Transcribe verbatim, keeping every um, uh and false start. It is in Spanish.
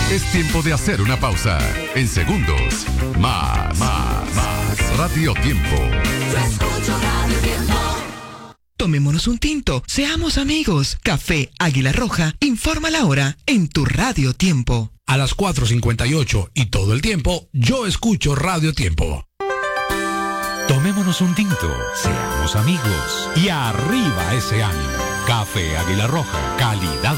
Es tiempo de hacer una pausa. En segundos, más, más, más. Radio Tiempo. Yo escucho Radio Tiempo. Tomémonos un tinto, seamos amigos. Café Águila Roja informa la hora en tu Radio Tiempo. A las cuatro cincuenta y ocho y todo el tiempo, yo escucho Radio Tiempo. Tomémonos un tinto, seamos amigos y arriba ese ánimo. Café Águila Roja, calidad